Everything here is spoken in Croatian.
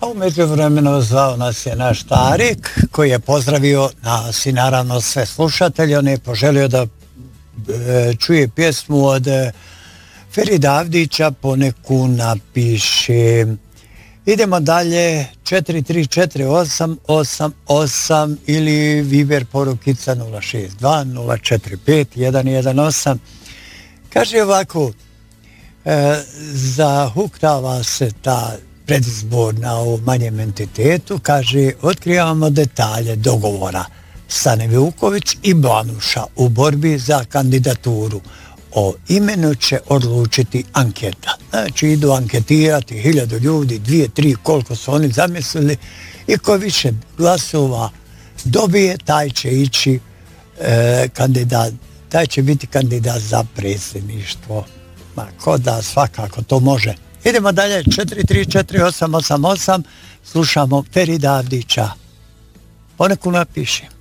U međuvremenu zvao nas je naš Tarik, koji je pozdravio nas i naravno sve slušatelje. On je poželio da čuje pjesmu od Ferida Avdića, poneku napiše. Idemo dalje, 4348888 ili Viber porukica 062-045-118. Kaže ovako, zahuktava se ta predizborna u manjem entitetu, kaže, otkrivamo detalje dogovora Sane Vuković i Banuša u borbi za kandidaturu. O imenu će odlučiti anketa. Znači, idu anketirati 1000 ljudi, 2, 3, koliko su oni zamislili i ko više glasova dobije, taj će ići kandidat, taj će biti kandidat za predsjedništvo. Ma, ko da svakako to može. Idemo dalje, 4348888, slušamo Ferida Avdića. Poneku napiše.